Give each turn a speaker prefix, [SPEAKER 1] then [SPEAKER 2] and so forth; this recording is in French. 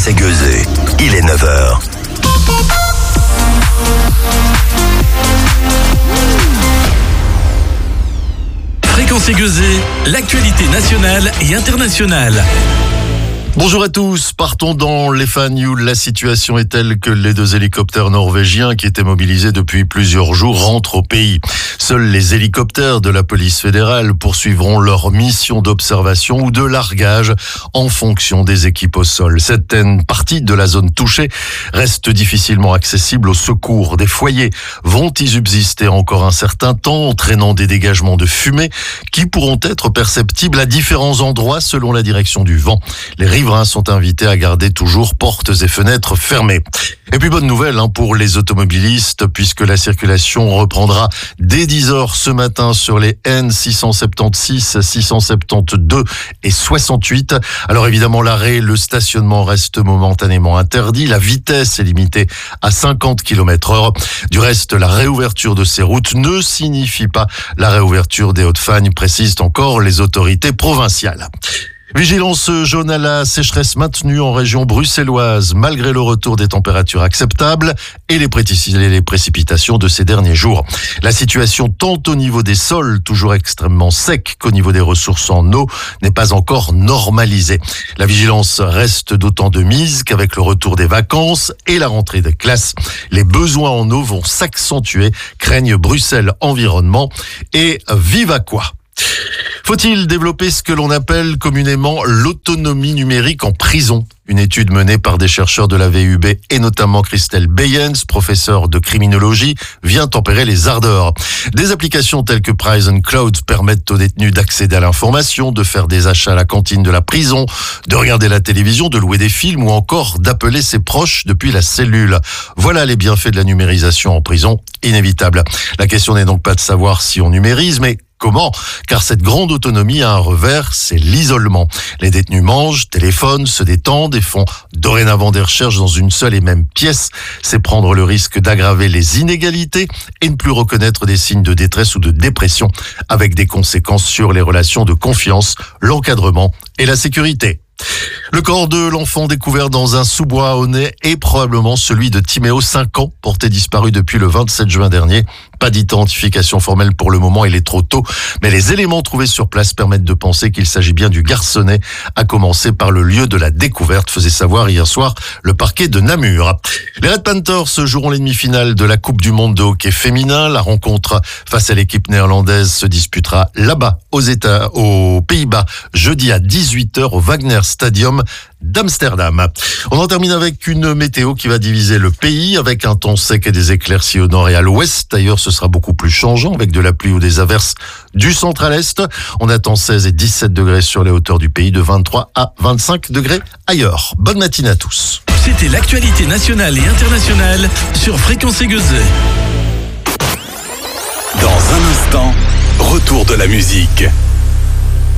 [SPEAKER 1] et Gueusé. Il est 9h.
[SPEAKER 2] Fréquence Gueusé, l'actualité nationale et internationale.
[SPEAKER 3] Bonjour à tous, partons dans les Fagnoul. La situation est telle que les 2 hélicoptères norvégiens qui étaient mobilisés depuis plusieurs jours rentrent au pays. Seuls les hélicoptères de la police fédérale poursuivront leur mission d'observation ou de largage en fonction des équipes au sol. Certaines parties de la zone touchée restent difficilement accessibles au secours. Des foyers vont y subsister encore un certain temps, entraînant des dégagements de fumée qui pourront être perceptibles à différents endroits selon la direction du vent. Les riverains sont invités à garder toujours portes et fenêtres fermées. Et puis bonne nouvelle pour les automobilistes puisque la circulation reprendra dès 10h ce matin sur les N676, 672 et 68. Alors évidemment l'arrêt et le stationnement restent momentanément interdits. La vitesse est limitée à 50 km/h. Du reste, la réouverture de ces routes ne signifie pas la réouverture des Hauts-de-Fagne, précisent encore les autorités provinciales. Vigilance jaune à la sécheresse maintenue en région bruxelloise, malgré le retour des températures acceptables et les précipitations de ces derniers jours. La situation, tant au niveau des sols, toujours extrêmement secs, qu'au niveau des ressources en eau, n'est pas encore normalisée. La vigilance reste d'autant de mise qu'avec le retour des vacances et la rentrée des classes, les besoins en eau vont s'accentuer, craignent Bruxelles Environnement et Vivaquois. Faut-il développer ce que l'on appelle communément l'autonomie numérique en prison ? Une étude menée par des chercheurs de la VUB et notamment Christelle Beyens, professeure de criminologie, vient tempérer les ardeurs. Des applications telles que Prison Cloud permettent aux détenus d'accéder à l'information, de faire des achats à la cantine de la prison, de regarder la télévision, de louer des films ou encore d'appeler ses proches depuis la cellule. Voilà les bienfaits de la numérisation en prison, inévitable. La question n'est donc pas de savoir si on numérise, mais comment ? Car cette grande autonomie a un revers, c'est l'isolement. Les détenus mangent, téléphonent, se détendent et font dorénavant des recherches dans une seule et même pièce. C'est prendre le risque d'aggraver les inégalités et ne plus reconnaître des signes de détresse ou de dépression, avec des conséquences sur les relations de confiance, l'encadrement et la sécurité. Le corps de l'enfant découvert dans un sous-bois à Aunay est probablement celui de Timéo, 5 ans, porté disparu depuis le 27 juin dernier. Pas d'identification formelle pour le moment, il est trop tôt, mais les éléments trouvés sur place permettent de penser qu'il s'agit bien du garçonnet, à commencer par le lieu de la découverte, faisait savoir hier soir le parquet de Namur. Les Red Panthers joueront les demi-finales de la Coupe du Monde de hockey féminin. La rencontre face à l'équipe néerlandaise se disputera là-bas, aux Pays-Bas, jeudi à 18h au Wagner Stadium d'Amsterdam. On en termine avec une météo qui va diviser le pays avec un temps sec et des éclaircies au nord et à l'ouest. D'ailleurs, ce sera beaucoup plus changeant avec de la pluie ou des averses du centre à l'est. On attend 16 et 17 degrés sur les hauteurs du pays, de 23 à 25 degrés ailleurs. Bonne matinée à tous.
[SPEAKER 2] C'était l'actualité nationale et internationale sur Fréquence Gueusé.
[SPEAKER 1] Dans un instant, retour de la musique.